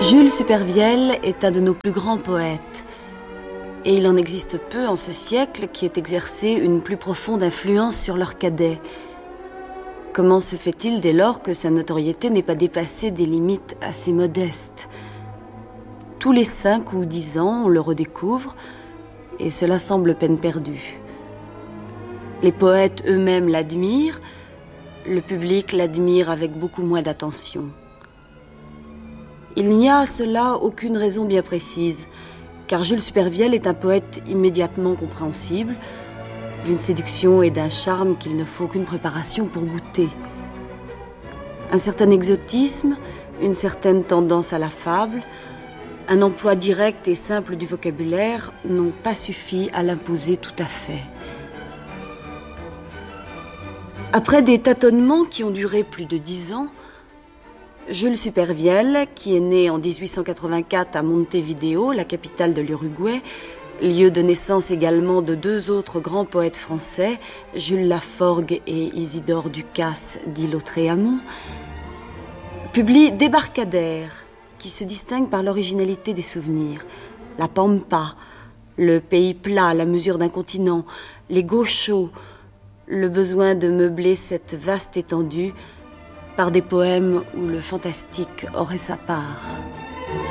Jules Supervielle est un de nos plus grands poètes. Et il en existe peu en ce siècle qui ait exercé une plus profonde influence sur leurs cadets. Comment se fait-il dès lors que sa notoriété n'ait pas dépassé des limites assez modestes ? Tous les 5 ou 10 ans, on le redécouvre, et cela semble peine perdue. Les poètes eux-mêmes l'admirent, le public l'admire avec beaucoup moins d'attention. Il n'y a à cela aucune raison bien précise, car Jules Supervielle est un poète immédiatement compréhensible, d'une séduction et d'un charme qu'il ne faut aucune préparation pour goûter. Un certain exotisme, une certaine tendance à la fable, un emploi direct et simple du vocabulaire n'ont pas suffi à l'imposer tout à fait. Après des tâtonnements qui ont duré plus de 10 ans, Jules Supervielle, qui est né en 1884 à Montevideo, la capitale de l'Uruguay, lieu de naissance également de 2 autres grands poètes français, Jules Laforgue et Isidore Ducasse dit Lautréamont, publie Débarcadère, qui se distingue par l'originalité des souvenirs. La Pampa, le pays plat à la mesure d'un continent, les gauchos, le besoin de meubler cette vaste étendue par des poèmes où le fantastique aurait sa part.